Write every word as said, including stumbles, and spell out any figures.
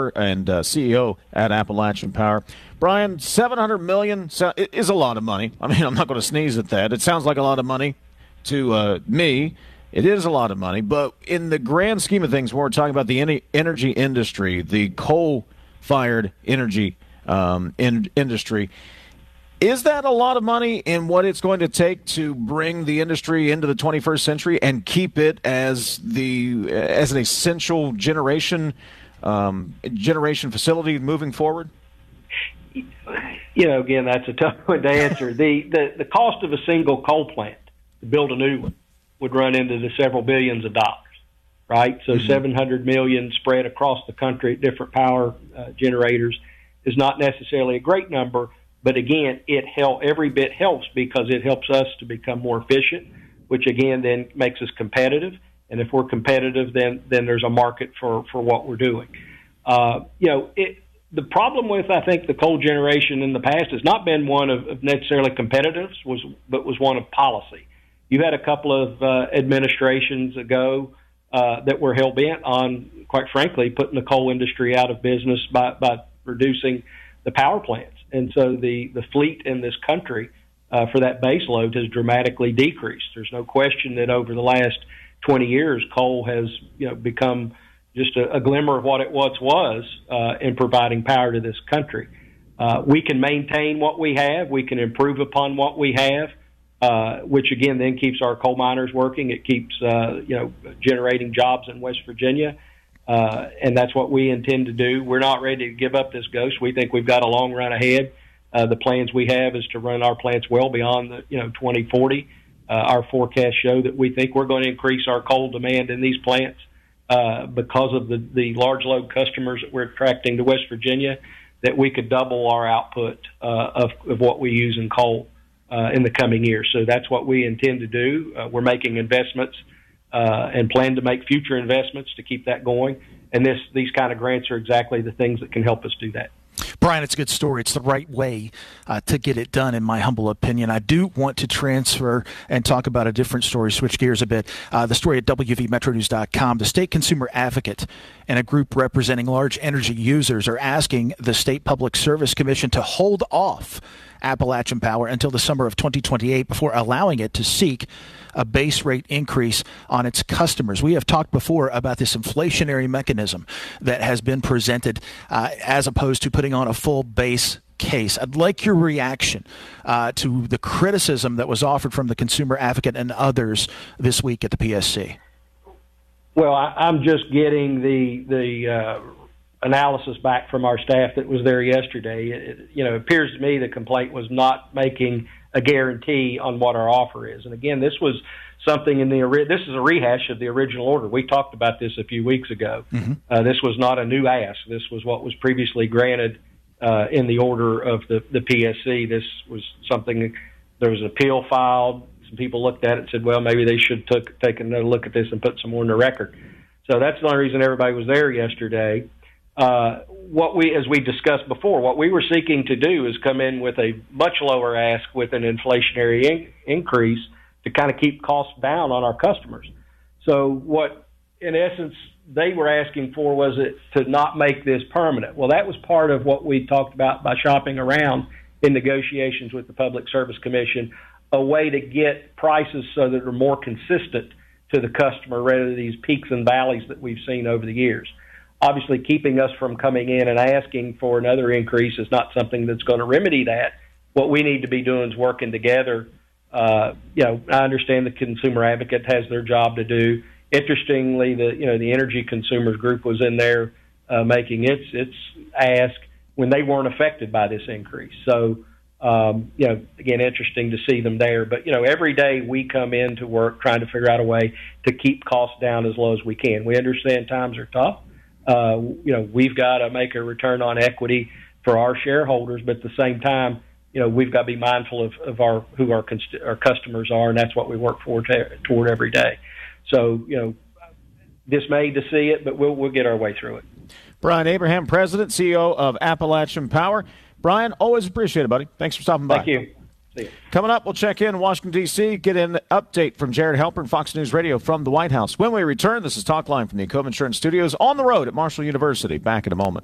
Power and uh, C E O at Appalachian Power. Brian, seven hundred million dollars is a lot of money. I mean, I'm not going to sneeze at that. It sounds like a lot of money to uh, me. It is a lot of money, but in the grand scheme of things, when we're talking about the energy industry, the coal-fired energy um, in- industry, is that a lot of money in what it's going to take to bring the industry into the twenty-first century and keep it as the as an essential generation um, generation facility moving forward? You know, again, that's a tough one to answer. the, the the cost of a single coal plant to build a new one would run into the several billions of dollars, right? So mm-hmm. seven hundred million spread across the country at different power uh, generators is not necessarily a great number, but again, it help every bit helps because it helps us to become more efficient, which again then makes us competitive. And if we're competitive, then then there's a market for for what we're doing. Uh, you know, it. The problem with, I think, the coal generation in the past has not been one of, of necessarily competitiveness, was but was one of policy. You had a couple of uh, administrations ago uh, that were hell-bent on, quite frankly, putting the coal industry out of business by, by reducing the power plants. And so the, the fleet in this country uh, for that base load has dramatically decreased. There's no question that over the last twenty years, coal has you know become just a, a glimmer of what it once was uh, in providing power to this country. Uh, we can maintain what we have. We can improve upon what we have, uh, which again then keeps our coal miners working. It keeps uh, you know generating jobs in West Virginia, uh, and that's what we intend to do. We're not ready to give up this ghost. We think we've got a long run ahead. Uh, the plans we have is to run our plants well beyond the you know twenty forty. Uh, our forecasts show that we think we're going to increase our coal demand in these plants uh, because of the, the large load customers that we're attracting to West Virginia, that we could double our output uh, of, of what we use in coal uh, in the coming years. So that's what we intend to do. Uh, we're making investments uh, and plan to make future investments to keep that going. And this these kind of grants are exactly the things that can help us do that. Brian, it's a good story. It's the right way uh, to get it done, in my humble opinion. I do want to transfer and talk about a different story, switch gears a bit. Uh, the story at W V Metro News dot com. The state consumer advocate and a group representing large energy users are asking the State Public Service Commission to hold off Appalachian Power until the summer of twenty twenty-eight before allowing it to seek a base rate increase on its customers. We have talked before about this inflationary mechanism that has been presented uh, as opposed to putting on a full base case. I'd like your reaction uh, to the criticism that was offered from the consumer advocate and others this week at the P S C. Well, I, I'm just getting the the uh, analysis back from our staff that was there yesterday. It, it, you know, it appears to me the complaint was not making a guarantee on what our offer is. And again, this was something in the this is a rehash of the original order. We talked about this a few weeks ago. Mm-hmm. Uh, this was not a new ask. This was what was previously granted uh, in the order of the, the P S C. This was something, there was an appeal filed. Some people looked at it and said, well, maybe they should took, take another look at this and put some more in the record. So that's the only reason everybody was there yesterday. Uh, what we, as we discussed before, what we were seeking to do is come in with a much lower ask with an inflationary in- increase to kind of keep costs down on our customers. So what, in essence, they were asking for was it to not make this permanent. Well, that was part of what we talked about by shopping around in negotiations with the Public Service Commission, a way to get prices so that they're more consistent to the customer rather than these peaks and valleys that we've seen over the years. Obviously, keeping us from coming in and asking for another increase is not something that's going to remedy that. What we need to be doing is working together. Uh, you know, I understand the consumer advocate has their job to do. Interestingly, the you know the energy consumers group was in there uh, making its its ask when they weren't affected by this increase. So, um, you know, again, interesting to see them there. But you know, every day we come in to work trying to figure out a way to keep costs down as low as we can. We understand times are tough. Uh, you know, we've got to make a return on equity for our shareholders, but at the same time, you know, we've got to be mindful of, of our who our, const- our customers are, and that's what we work for t- toward every day. So, you know, dismayed to see it, but we'll we'll get our way through it. Brian Abraham, President, C E O of Appalachian Power. Brian, always appreciate it, buddy. Thanks for stopping by. Thank you. See you. Coming up, we'll check in Washington, D C, get an update from Jared Halpern, Fox News Radio from the White House. When we return, this is Talk Line from the Ecova Insurance Studios on the road at Marshall University. Back in a moment.